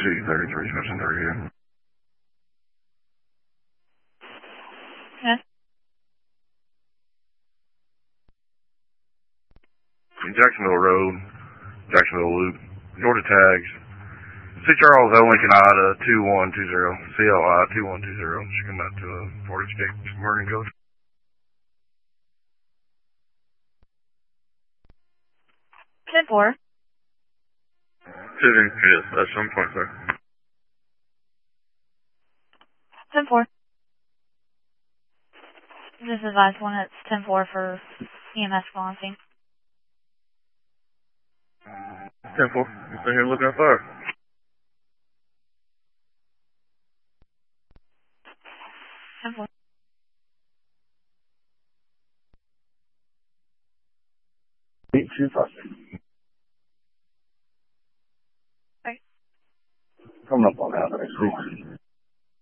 C33, Smithson 38. Yes. Jacksonville Road, Jacksonville Loop, Georgia tags. C. Charles L. Lincoln Ida 2120, CLI 2120. She come out to a Ford Escape Marine Coast. 10-4. Sitting, yes, at some point, sir. 10-4. This is advice 1, it's 10-4 for EMS balancing. 10-4. I'm sitting here looking at fire. 10-4. Coming up on that next week.